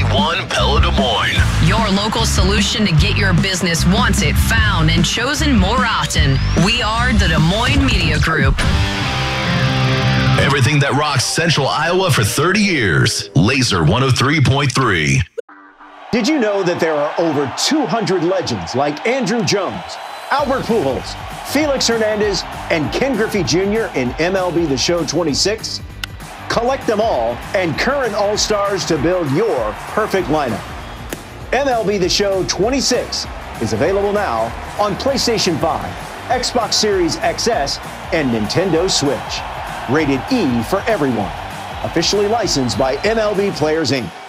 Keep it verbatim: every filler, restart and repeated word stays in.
one Pella Des Moines. Your local solution to get your business wanted, found, and chosen more often. We are the Des Moines Media Group. Everything that rocks Central Iowa for thirty years. Laser one oh three point three. Did you know that there are over two hundred legends like Andruw Jones, Albert Pujols, Felix Hernandez, and Ken Griffey Junior in M L B The Show twenty-six? Collect them all and current All-Stars to build your perfect lineup. M L B The Show twenty-six is available now on PlayStation five, Xbox Series X S, and Nintendo Switch. Rated E for everyone. Officially licensed by M L B Players, Incorporated.